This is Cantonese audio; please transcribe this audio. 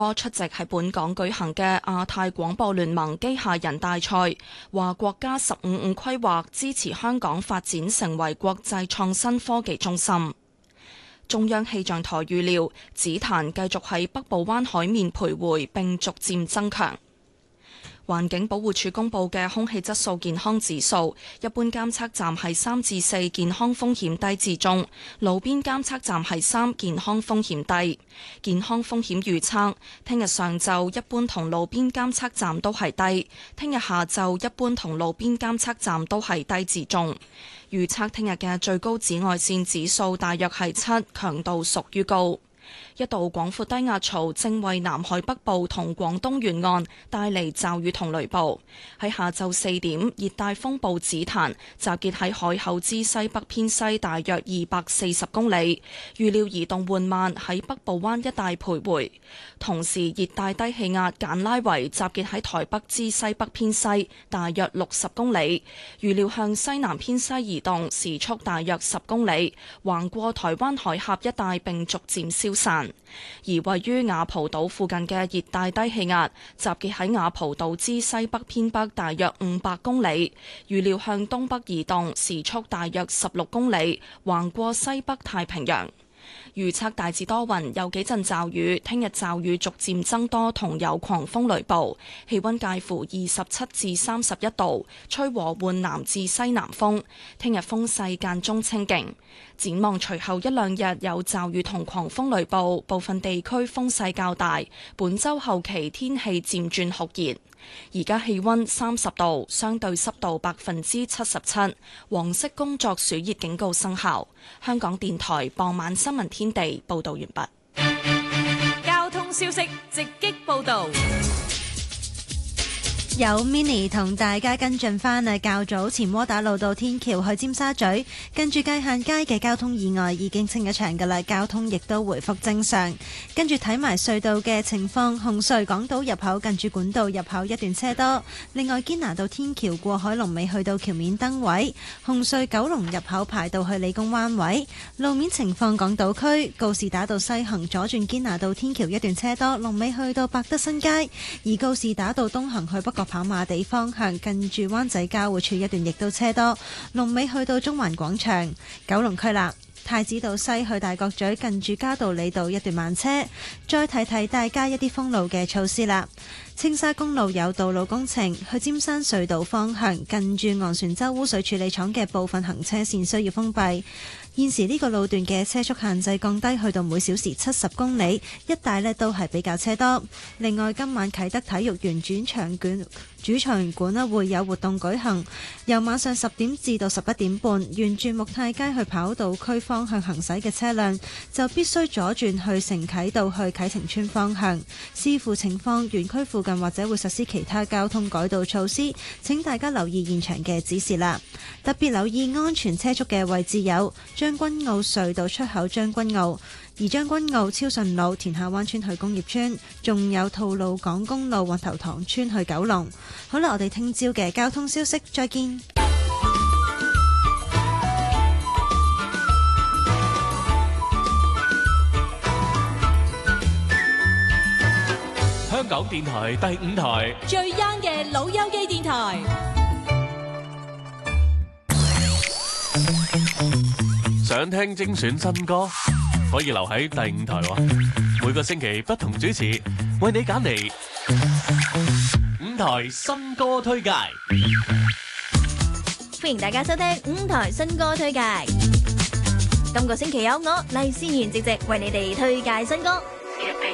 出席喺本港舉行嘅亞太廣播聯盟機械人大賽，話國家15+5規劃支持香港發展成為國際創新科技中心。中央氣象台預料，紫檀繼續喺北部灣海面徘徊並逐漸增強。環境保護署公布嘅空氣質素健康指數，一般監測站係3至4，健康風險低至中；路邊監測站係3，健康風險低。健康風險預測，聽日上晝一般同路邊監測站都係低，聽日下晝一般同路邊監測站都係低至中。預測聽日嘅最高紫外線指數大約係7，強度屬於高。一道廣闊低壓槽正為南海北部同廣東沿岸帶嚟驟雨同雷暴。喺下晝4點，熱帶風暴紫檀集結喺海口之西北偏西大約240公里，預料移動緩慢喺北部灣一帶徘徊。同時，熱帶低氣壓簡拉維集結喺台北之西北偏西大約60公里，預料向西南偏西移動，時速大約10公里，橫過台灣海峽一帶並逐漸消散。而位於雅蒲島附近嘅熱帶低氣壓集結喺雅蒲島之西北偏北大約500公里，預料向東北移動，時速大約16公里，橫過西北太平洋。預測大致多雲，有幾陣驟雨。聽日驟雨逐漸增多，同有狂風雷暴。氣溫介乎27至31度，吹和緩南至西南風。聽日風勢間中清勁。展望隨後一兩日有驟雨同狂風雷暴，部分地區風勢較大。本週後期天氣漸轉酷熱。而家氣溫30度，相對濕度77%，黃色工作暑熱警告生效。香港電台傍晚新聞天地報道完畢。 交通消息直擊報道。 有 Mini 同大家跟進返啊，較早前窩打老道天橋去尖沙咀，跟住界限街嘅交通意外已經清咗場㗎啦，交通亦都回復正常。跟住睇埋隧道嘅情況，紅隧港島入口近住管道入口一段車多，另外堅拿道天橋過海龍尾去到橋面燈位，紅隧九龍入口排到去理工灣位。路面情況，港島區告士打道西行左轉堅拿道天橋一段車多，龍尾去到百德新街，而告士打道東行去北角跑馬地方向近住灣仔交匯處一段亦都車多，龍尾去到中環廣場。九龍區啦，太子道西去大角咀近住嘉道理道一段慢車。再提提大家一啲封路嘅措施啦。青沙公路有道路工程，去尖山隧道方向近住昂船洲污水處理廠嘅部分行車線需要封閉。現時呢個路段嘅車速限制降低去到每小時70公里，一帶呢都係比較車多。另外，今晚啟德體育園主場館呢會有活動舉行，由晚上10點至到11點半，沿住木泰街去跑道區方向行駛嘅車輛就必須左轉去承啟道去啟晴邨方向。視乎情況，園區附近或者會實施其他交通改道措施，請大家留意現場嘅指示啦。特別留意安全車速嘅位置有將軍澳隧道出口將軍澳，而將軍澳超順路田下灣村去工業村，仲有吐露港公路運頭塘村去九龍。好啦，我哋聽朝嘅交通消息再見。 香港電台第5台最 young 嘅老友記電台。 想聽精選新歌，可以留喺第5台喎。每個星期不同主持，為你揀嚟5台新歌推介。 歡迎大家收聽5台新歌推介。今個星期有我黎思妍直為你哋推介新歌。